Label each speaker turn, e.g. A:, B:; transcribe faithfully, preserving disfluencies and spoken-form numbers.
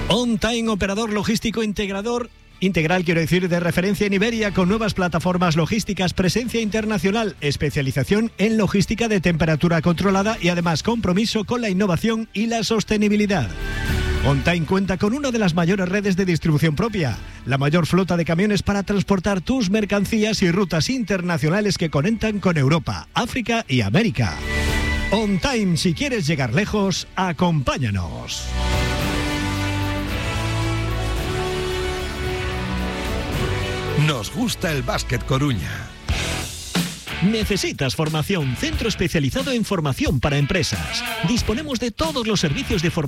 A: On Time, operador logístico integrador. Integral, quiero decir, de referencia en Iberia, con nuevas plataformas logísticas, presencia internacional, especialización en logística de temperatura controlada y además compromiso con la innovación y la sostenibilidad. On Time cuenta con una de las mayores redes de distribución propia, la mayor flota de camiones para transportar tus mercancías y rutas internacionales que conectan con Europa, África y América. On Time, si quieres llegar lejos, acompáñanos.
B: Nos gusta el Básquet Coruña.
A: ¿Necesitas formación? Centro especializado en formación para empresas. Disponemos de todos los servicios de formación